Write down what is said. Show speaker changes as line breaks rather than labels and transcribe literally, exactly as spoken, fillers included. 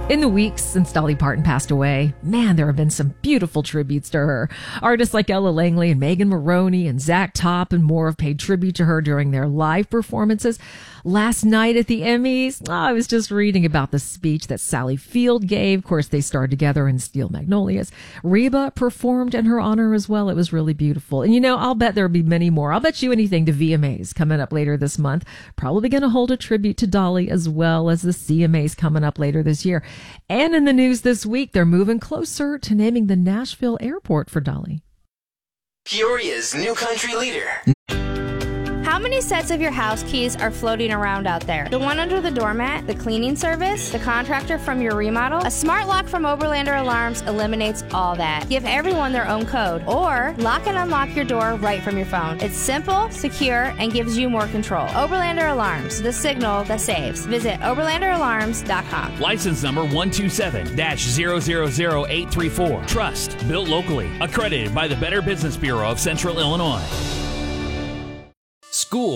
In the weeks since Dolly Parton passed away, man, there have been some beautiful tributes to her. Artists like Ella Langley and Megan Moroney and Zach Top and more have paid tribute to her during their live performances. Last night at the Emmys, oh, I was just reading about the speech that Sally Field gave. Of course, they starred together in Steel Magnolias. Reba performed in her honor as well. It was really beautiful. And you know, I'll bet there'll be many more. I'll bet you anything the V M As coming up later this month. Probably going to hold a tribute to Dolly as well as the C M As coming up later this year. And in the news this week, they're moving closer to naming the Nashville airport for Dolly.
Peoria's new country leader.
How many sets of your house keys are floating around out there? The one under the doormat, the cleaning service, the contractor from your remodel? A smart lock from Oberlander Alarms eliminates all that. Give everyone their own code, or lock and unlock your door right from your phone. It's simple, secure, and gives you more control. Oberlander Alarms, the signal that saves. Visit Oberlander Alarms dot com.
License number one two seven dash zero zero zero eight three four. Trust, built locally, accredited by the Better Business Bureau of Central Illinois.